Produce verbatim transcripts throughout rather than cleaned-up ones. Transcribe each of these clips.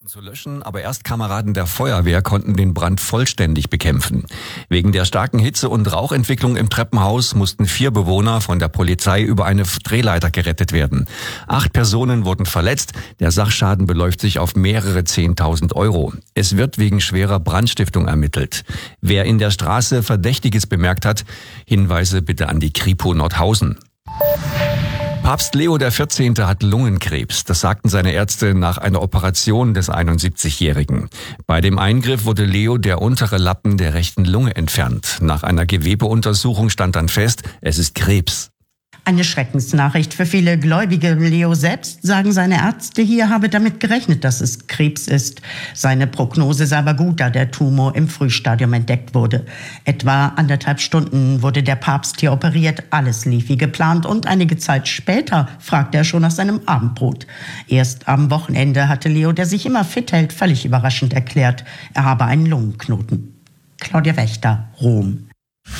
zu löschen, aber erst Kameraden der Feuerwehr konnten den Brand vollständig bekämpfen. Wegen der starken Hitze und Rauchentwicklung im Treppenhaus mussten vier Bewohner von der Polizei über eine Drehleiter gerettet werden. Acht Personen wurden verletzt. Der Sachschaden beläuft sich auf mehrere Zehntausend Euro. Es wird wegen schwerer Brandstiftung ermittelt. Wer in der Straße Verdächtiges bemerkt hat, Hinweise bitte an die Kripo Nordhausen. Papst Leo der vierzehnte hat Lungenkrebs. Das sagten seine Ärzte nach einer Operation des einundsiebzigjährigen. Bei dem Eingriff wurde Leo der untere Lappen der rechten Lunge entfernt. Nach einer Gewebeuntersuchung stand dann fest, es ist Krebs. Eine Schreckensnachricht für viele Gläubige. Leo selbst, sagen seine Ärzte hier, habe damit gerechnet, dass es Krebs ist. Seine Prognose sei aber gut, da der Tumor im Frühstadium entdeckt wurde. Etwa anderthalb Stunden wurde der Papst hier operiert. Alles lief wie geplant und einige Zeit später fragte er schon nach seinem Abendbrot. Erst am Wochenende hatte Leo, der sich immer fit hält, völlig überraschend erklärt, er habe einen Lungenknoten. Claudia Wächter, Rom.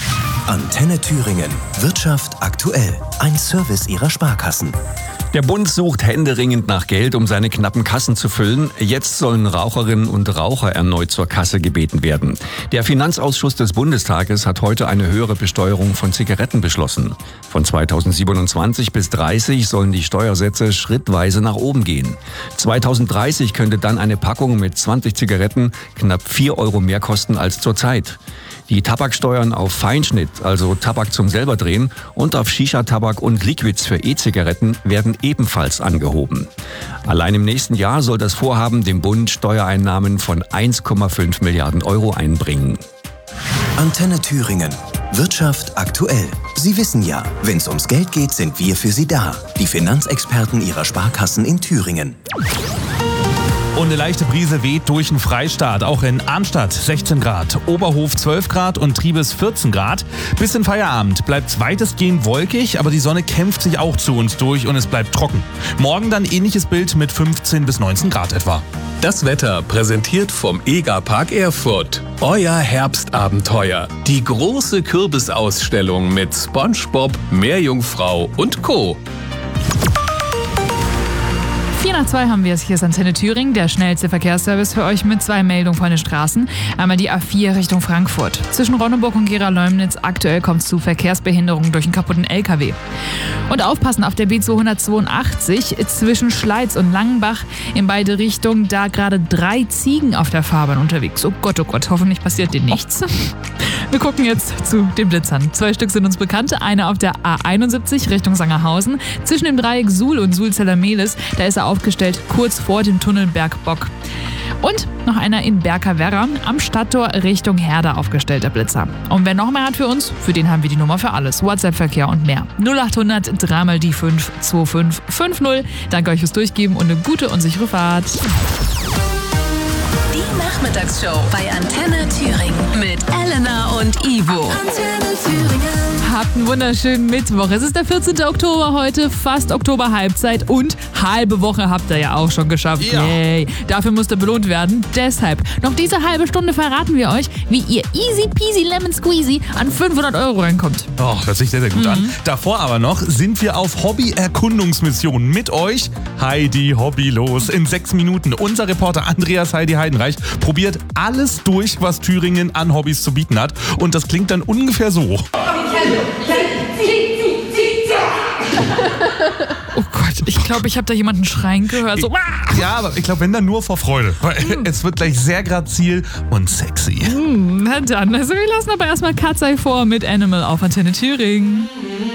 Antenne Thüringen. Wirtschaft aktuell. Ein Service Ihrer Sparkassen. Der Bund sucht händeringend nach Geld, um seine knappen Kassen zu füllen. Jetzt sollen Raucherinnen und Raucher erneut zur Kasse gebeten werden. Der Finanzausschuss des Bundestages hat heute eine höhere Besteuerung von Zigaretten beschlossen. Von zweitausendsiebenundzwanzig bis dreißig sollen die Steuersätze schrittweise nach oben gehen. zweitausenddreißig könnte dann eine Packung mit zwanzig Zigaretten knapp vier Euro mehr kosten als zurzeit. Die Tabaksteuern auf Feinschnitt, also Tabak zum Selberdrehen, und auf Shisha-Tabak und Liquids für E-Zigaretten werden ebenfalls angehoben. Allein im nächsten Jahr soll das Vorhaben dem Bund Steuereinnahmen von eins Komma fünf Milliarden Euro einbringen. Antenne Thüringen. Wirtschaft aktuell. Sie wissen ja, wenn es ums Geld geht, sind wir für Sie da. Die Finanzexperten Ihrer Sparkassen in Thüringen. Und eine leichte Brise weht durch den Freistaat. Auch in Arnstadt sechzehn Grad, Oberhof zwölf Grad und Triebes vierzehn Grad. Bis in Feierabend bleibt weitestgehend wolkig, aber die Sonne kämpft sich auch zu uns durch und es bleibt trocken. Morgen dann ähnliches Bild mit fünfzehn bis neunzehn Grad etwa. Das Wetter präsentiert vom Egerpark Erfurt. Euer Herbstabenteuer. Die große Kürbisausstellung mit SpongeBob, Meerjungfrau und Co. vier nach zwei haben wir es. Hier ist Antenne Thüringen, der schnellste Verkehrsservice für euch mit zwei Meldungen von den Straßen. Einmal die A vier Richtung Frankfurt. Zwischen Ronneburg und Gera-Leumnitz aktuell kommt es zu Verkehrsbehinderungen durch einen kaputten L K W. Und aufpassen auf der B zweihundertzweiundachtzig zwischen Schleiz und Langenbach in beide Richtungen, da gerade drei Ziegen auf der Fahrbahn unterwegs. Oh Gott, oh Gott, hoffentlich passiert denen nichts. Wir gucken jetzt zu den Blitzern. Zwei Stück sind uns bekannt. Einer auf der A einundsiebzig Richtung Sangerhausen. Zwischen dem Dreieck Suhl und Suhl-Zeller-Mehlis, da ist er aufgestellt, kurz vor dem Tunnel Bergbock. Und noch einer in Berka-Werra am Stadttor Richtung Herda aufgestellter Blitzer. Und wer noch mehr hat für uns, für den haben wir die Nummer für alles. WhatsApp-Verkehr und mehr. null achthundert drei mal die fünf zwei fünf fünf null. Danke euch fürs Durchgeben und eine gute und sichere Fahrt. Die Nachmittagsshow bei Antenne Thüringen mit Elena und Ivo. Antenne Thüringen. Habt einen wunderschönen Mittwoch. Es ist der vierzehnte Oktober heute, fast Oktober-Halbzeit und halbe Woche habt ihr ja auch schon geschafft. Ja. Yay. Dafür müsst ihr belohnt werden. Deshalb, noch diese halbe Stunde verraten wir euch, wie ihr easy peasy lemon squeezy an fünfhundert Euro reinkommt. Oh, hört sich sehr, sehr gut Mhm. an. Davor aber noch sind wir auf Hobby-Erkundungsmission mit euch. Heidi Hobby los. In sechs Minuten. Unser Reporter Andreas Heidi Heidenreich probiert alles durch, was Thüringen an Hobbys zu bieten hat. Und das klingt dann ungefähr so. Oh Gott, ich glaube, ich habe da jemanden schreien gehört. So. Ja, aber ich glaube, wenn dann nur vor Freude. Weil es wird gleich sehr grazil und sexy. Na dann, also wir lassen aber erstmal Katzei vor mit Animal auf Antenne Thüringen.